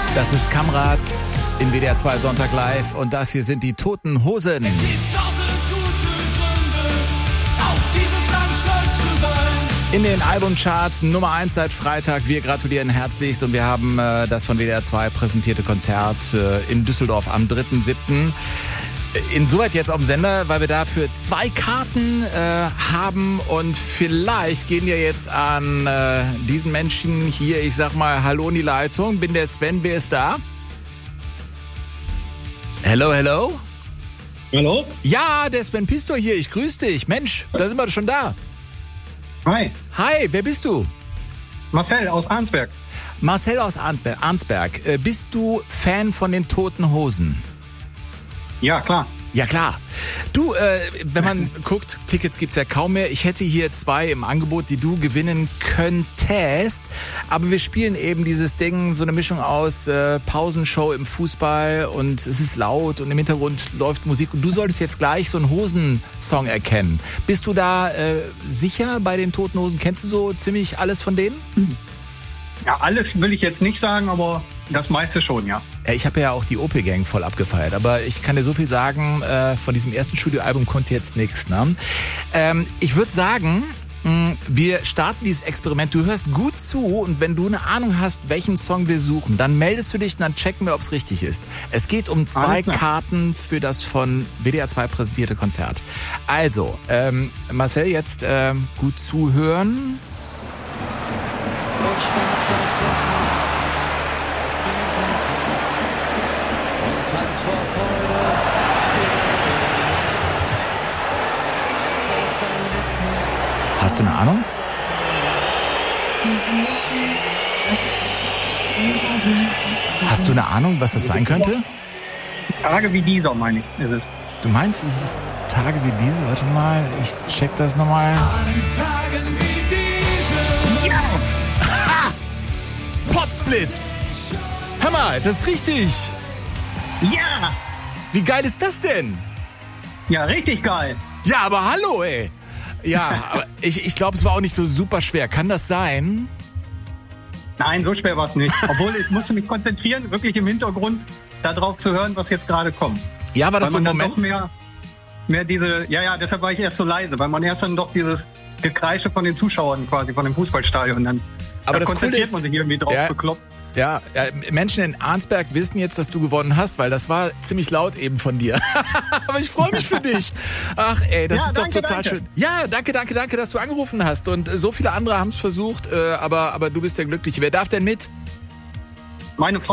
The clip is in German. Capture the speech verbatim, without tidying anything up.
Das ist Kamrat in W D R zwei Sonntag live und das hier sind die Toten Hosen. Es gibt tausend gute Gründe, auf dieses Land stolz zu sein. In den Albumcharts Nummer eins seit Freitag. Wir gratulieren herzlichst und wir haben äh, das von W D R zwei präsentierte Konzert äh, in Düsseldorf am dritten siebten Insoweit jetzt auf dem Sender, weil wir dafür zwei Karten äh, haben und vielleicht gehen wir jetzt an äh, diesen Menschen hier, ich sag mal, hallo in die Leitung, bin der Sven, wer ist da? Hello, hello? Hallo? Ja, der Sven Pistor hier, ich grüße dich. Mensch, da sind wir schon da. Hi. Hi, wer bist du? Marcel aus Arnsberg. Marcel aus Arnsberg. Äh, bist du Fan von den Toten Hosen? Ja, klar. Ja, klar. Du, äh, wenn man guckt, Tickets gibt's ja kaum mehr. Ich hätte hier zwei im Angebot, die du gewinnen könntest. Aber wir spielen eben dieses Ding, so eine Mischung aus äh, Pausenshow im Fußball und es ist laut und im Hintergrund läuft Musik. Und du solltest jetzt gleich so einen Hosensong erkennen. Bist du da äh, sicher bei den Toten Hosen? Kennst du so ziemlich alles von denen? Ja, alles will ich jetzt nicht sagen, aber das meiste schon, ja. Ich habe ja auch die Opel-Gang voll abgefeiert, aber ich kann dir so viel sagen, äh, von diesem ersten Studioalbum kommt jetzt nichts. Ne? Ähm, ich würde sagen, mh, wir starten dieses Experiment. Du hörst gut zu und wenn du eine Ahnung hast, welchen Song wir suchen, dann meldest du dich und dann checken wir, ob es richtig ist. Es geht um zwei Karten für das von W D R zwei präsentierte Konzert. Also, ähm, Marcel, jetzt ähm, gut zuhören. Hast du eine Ahnung? Hast du eine Ahnung, was das sein könnte? Tage wie dieser, meine ich, ist es. Du meinst, es ist Tage wie diese? Warte mal, ich check das nochmal. An Tagen wie diese. Ja! Ha! Potzblitz! Hör mal, das ist richtig! Ja! Wie geil ist das denn? Ja, richtig geil. Ja, aber hallo, ey! Ja, aber ich, ich glaube, es war auch nicht so super schwer. Kann das sein? Nein, so schwer war es nicht. Obwohl, ich musste mich konzentrieren, wirklich im Hintergrund darauf zu hören, was jetzt gerade kommt. Ja, war das weil so ein man Moment? dann doch mehr, mehr diese, ja, ja, deshalb war ich erst so leise, weil man erst dann doch dieses Gekreische von den Zuschauern quasi, von dem Fußballstadion, dann Aber da das konzentriert Coole ist, man sich irgendwie drauf ja, bekloppt. Ja, ja, Menschen in Arnsberg wissen jetzt, dass du gewonnen hast, weil das war ziemlich laut eben von dir. Aber ich freue mich für dich. Ach ey, das Ja, ist danke, doch total danke. schön. Ja, danke, danke, danke, dass du angerufen hast. Und äh, so viele andere haben es versucht, äh, aber, aber du bist ja glücklich. Wer darf denn mit? Meine Frau